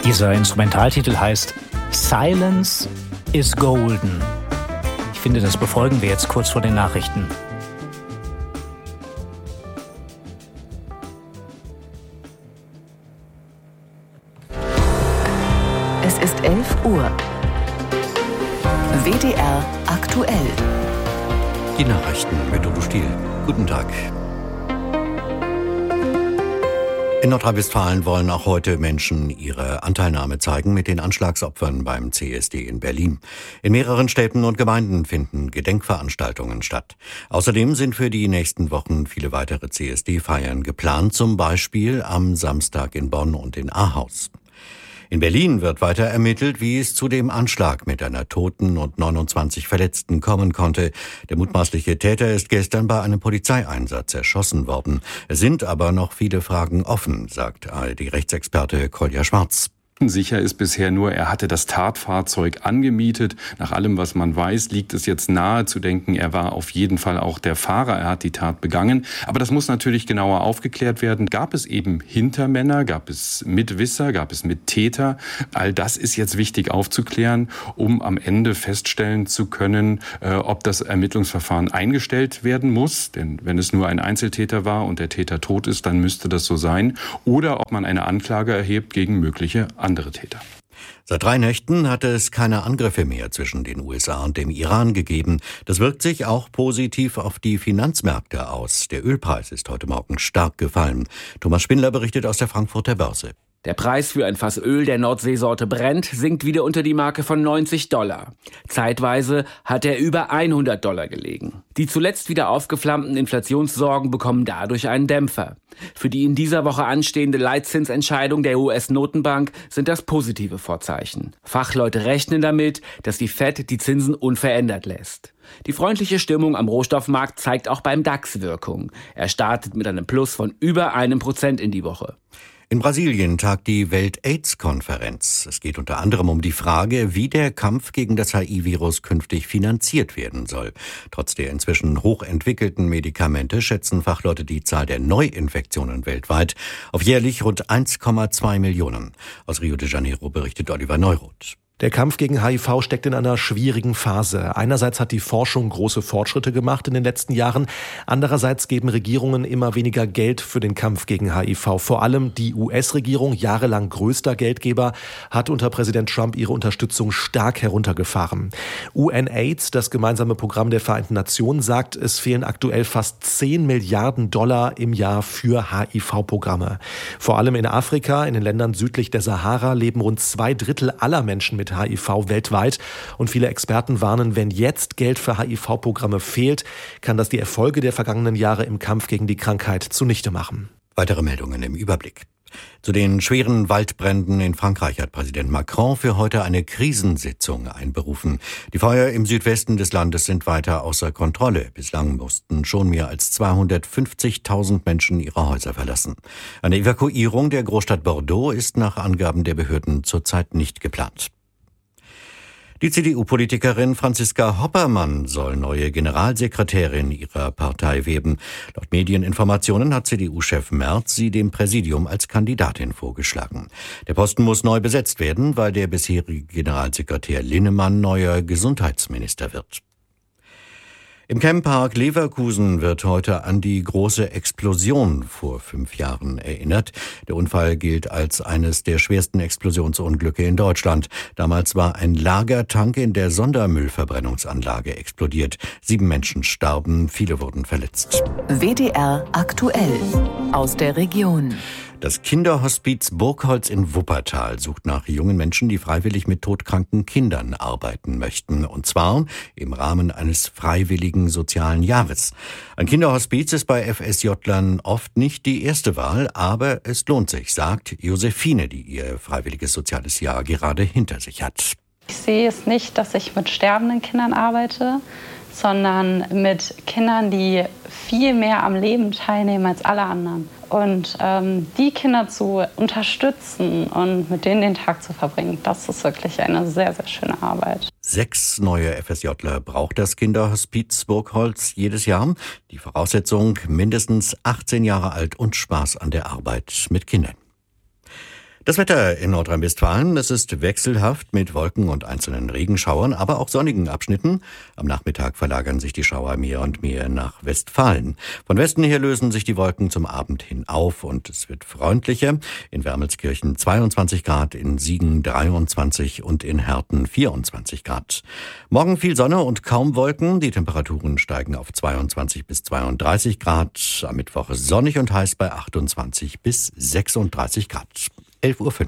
Dieser Instrumentaltitel heißt Silence is Golden. Ich finde, das befolgen wir jetzt kurz vor den Nachrichten. Es ist 11 Uhr. WDR aktuell. Die Nachrichten mit Udo Stiel. Guten Tag. In Nordrhein-Westfalen wollen auch heute Menschen ihre Anteilnahme zeigen mit den Anschlagsopfern beim CSD in Berlin. In mehreren Städten und Gemeinden finden Gedenkveranstaltungen statt. Außerdem sind für die nächsten Wochen viele weitere CSD-Feiern geplant, zum Beispiel am Samstag in Bonn und in Ahaus. In Berlin wird weiter ermittelt, wie es zu dem Anschlag mit einer Toten und 29 Verletzten kommen konnte. Der mutmaßliche Täter ist gestern bei einem Polizeieinsatz erschossen worden. Es sind aber noch viele Fragen offen, sagt ARD-Rechtsexperte Kolja Schwarz. Sicher ist bisher nur, er hatte das Tatfahrzeug angemietet. Nach allem, was man weiß, liegt es jetzt nahe zu denken, er war auf jeden Fall auch der Fahrer. Er hat die Tat begangen. Aber das muss natürlich genauer aufgeklärt werden. Gab es eben Hintermänner? Gab es Mitwisser? Gab es Mittäter? All das ist jetzt wichtig aufzuklären, um am Ende feststellen zu können, ob das Ermittlungsverfahren eingestellt werden muss. Denn wenn es nur ein Einzeltäter war und der Täter tot ist, dann müsste das so sein. Oder ob man eine Anklage erhebt gegen mögliche andere Täter. Seit 3 Nächten hat es keine Angriffe mehr zwischen den USA und dem Iran gegeben. Das wirkt sich auch positiv auf die Finanzmärkte aus. Der Ölpreis ist heute Morgen stark gefallen. Thomas Spindler berichtet aus der Frankfurter Börse. Der Preis für ein Fass Öl der Nordseesorte Brent sinkt wieder unter die Marke von $90. Zeitweise hat er über $100 gelegen. Die zuletzt wieder aufgeflammten Inflationssorgen bekommen dadurch einen Dämpfer. Für die in dieser Woche anstehende Leitzinsentscheidung der US-Notenbank sind das positive Vorzeichen. Fachleute rechnen damit, dass die Fed die Zinsen unverändert lässt. Die freundliche Stimmung am Rohstoffmarkt zeigt auch beim DAX Wirkung. Er startet mit einem Plus von über 1% in die Woche. In Brasilien tagt die Welt-AIDS-Konferenz. Es geht unter anderem um die Frage, wie der Kampf gegen das HIV-Virus künftig finanziert werden soll. Trotz der inzwischen hochentwickelten Medikamente schätzen Fachleute die Zahl der Neuinfektionen weltweit auf jährlich rund 1,2 Millionen. Aus Rio de Janeiro berichtet Oliver Neuroth. Der Kampf gegen HIV steckt in einer schwierigen Phase. Einerseits hat die Forschung große Fortschritte gemacht in den letzten Jahren. Andererseits geben Regierungen immer weniger Geld für den Kampf gegen HIV. Vor allem die US-Regierung, jahrelang größter Geldgeber, hat unter Präsident Trump ihre Unterstützung stark heruntergefahren. UNAIDS, das gemeinsame Programm der Vereinten Nationen, sagt, es fehlen aktuell fast $10 Milliarden im Jahr für HIV-Programme. Vor allem in Afrika, in den Ländern südlich der Sahara, leben rund 2/3 aller Menschen mit HIV weltweit. Und viele Experten warnen, wenn jetzt Geld für HIV-Programme fehlt, kann das die Erfolge der vergangenen Jahre im Kampf gegen die Krankheit zunichte machen. Weitere Meldungen im Überblick. Zu den schweren Waldbränden in Frankreich hat Präsident Macron für heute eine Krisensitzung einberufen. Die Feuer im Südwesten des Landes sind weiter außer Kontrolle. Bislang mussten schon mehr als 250.000 Menschen ihre Häuser verlassen. Eine Evakuierung der Großstadt Bordeaux ist nach Angaben der Behörden zurzeit nicht geplant. Die CDU-Politikerin Franziska Hoppermann soll neue Generalsekretärin ihrer Partei werden. Laut Medieninformationen hat CDU-Chef Merz sie dem Präsidium als Kandidatin vorgeschlagen. Der Posten muss neu besetzt werden, weil der bisherige Generalsekretär Linnemann neuer Gesundheitsminister wird. Im Camppark Leverkusen wird heute an die große Explosion vor 5 Jahren erinnert. Der Unfall gilt als eines der schwersten Explosionsunglücke in Deutschland. Damals war ein Lagertank in der Sondermüllverbrennungsanlage explodiert. 7 Menschen starben, viele wurden verletzt. WDR aktuell aus der Region. Das Kinderhospiz Burgholz in Wuppertal sucht nach jungen Menschen, die freiwillig mit todkranken Kindern arbeiten möchten. Und zwar im Rahmen eines freiwilligen sozialen Jahres. Ein Kinderhospiz ist bei FSJlern oft nicht die erste Wahl, aber es lohnt sich, sagt Josephine, die ihr freiwilliges soziales Jahr gerade hinter sich hat. Ich sehe es nicht, dass ich mit sterbenden Kindern arbeite, sondern mit Kindern, die viel mehr am Leben teilnehmen als alle anderen. Und die Kinder zu unterstützen und mit denen den Tag zu verbringen, das ist wirklich eine sehr, sehr schöne Arbeit. 6 neue FSJler braucht das Kinderhospiz Burgholz jedes Jahr. Die Voraussetzung: mindestens 18 Jahre alt und Spaß an der Arbeit mit Kindern. Das Wetter in Nordrhein-Westfalen, es ist wechselhaft mit Wolken und einzelnen Regenschauern, aber auch sonnigen Abschnitten. Am Nachmittag verlagern sich die Schauer mehr und mehr nach Westfalen. Von Westen her lösen sich die Wolken zum Abend hin auf und es wird freundlicher. In Wermelskirchen 22 Grad, in Siegen 23 und in Herten 24 Grad. Morgen viel Sonne und kaum Wolken. Die Temperaturen steigen auf 22 bis 32 Grad. Am Mittwoch sonnig und heiß bei 28 bis 36 Grad. 11.05 Uhr.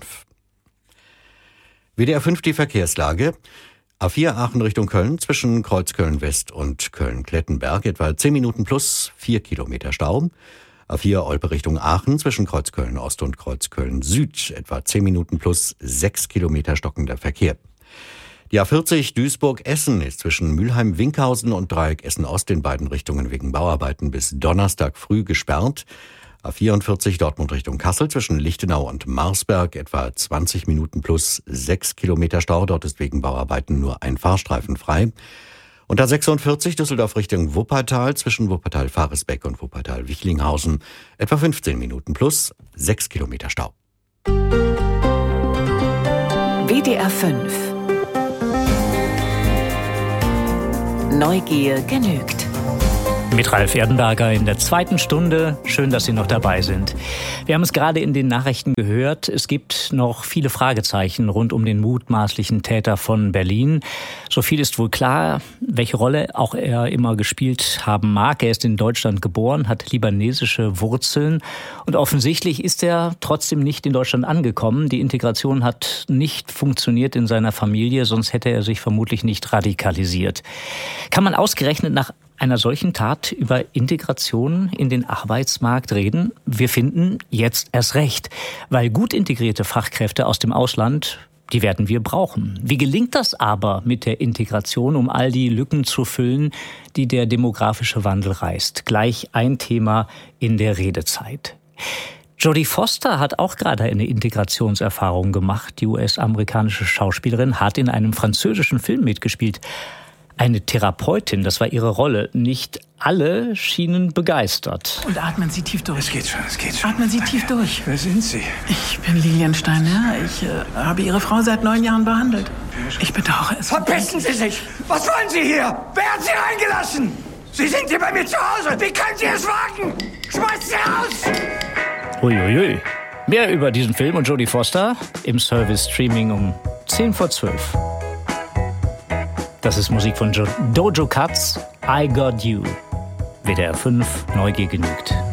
WDR 5 die Verkehrslage. A4 Aachen Richtung Köln zwischen Kreuzköln West und Köln-Klettenberg etwa 10 Minuten plus 4 Kilometer Stau. A4 Olpe Richtung Aachen zwischen Kreuzköln Ost und Kreuzköln Süd etwa 10 Minuten plus 6 Kilometer stockender Verkehr. Die A40 Duisburg-Essen ist zwischen Mülheim-Winkhausen und Dreieck Essen-Ost in beiden Richtungen wegen Bauarbeiten bis Donnerstag früh gesperrt. A44 Dortmund Richtung Kassel zwischen Lichtenau und Marsberg etwa 20 Minuten plus 6 Kilometer Stau. Dort ist wegen Bauarbeiten nur ein Fahrstreifen frei. Und A46 Düsseldorf Richtung Wuppertal zwischen Wuppertal-Faresbeck und Wuppertal-Wichlinghausen etwa 15 Minuten plus 6 Kilometer Stau. WDR 5 Neugier genügt. Mit Ralf Erdenberger in der zweiten Stunde. Schön, dass Sie noch dabei sind. Wir haben es gerade in den Nachrichten gehört. Es gibt noch viele Fragezeichen rund um den mutmaßlichen Täter von Berlin. So viel ist wohl klar, welche Rolle auch er immer gespielt haben mag. Er ist in Deutschland geboren, hat libanesische Wurzeln und offensichtlich ist er trotzdem nicht in Deutschland angekommen. Die Integration hat nicht funktioniert in seiner Familie, sonst hätte er sich vermutlich nicht radikalisiert. Kann man ausgerechnet nach einer solchen Tat über Integration in den Arbeitsmarkt reden? Wir finden jetzt erst recht, weil gut integrierte Fachkräfte aus dem Ausland, die werden wir brauchen. Wie gelingt das aber mit der Integration, um all die Lücken zu füllen, die der demografische Wandel reißt? Gleich ein Thema in der Redezeit. Jodie Foster hat auch gerade eine Integrationserfahrung gemacht. Die US-amerikanische Schauspielerin hat in einem französischen Film mitgespielt. Eine Therapeutin, das war ihre Rolle. Nicht alle schienen begeistert. Und atmen Sie tief durch. Es geht schon. Atmen Sie tief durch. Wer sind Sie? Ich bin Lilian Steiner. Ich habe Ihre Frau seit 9 Jahren behandelt. Ich bedauere es. Verpissen Sie sich! Was wollen Sie hier? Wer hat Sie reingelassen? Sie sind hier bei mir zu Hause. Wie können Sie es wagen? Schmeißt Sie raus! Uiuiui. Mehr über diesen Film und Jodie Foster im Service-Streaming um 10:12. Das ist Musik von Dojo Cuts, I Got You. WDR 5, Neugier genügt.